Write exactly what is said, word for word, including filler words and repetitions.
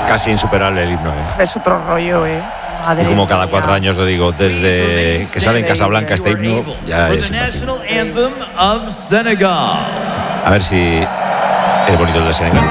casi insuperable el himno, ¿eh? Es otro rollo, ¿eh? Madre y como cada cuatro mía. años lo digo, desde que sale en Casablanca este himno, ya es. A ver si es bonito el de Senegal.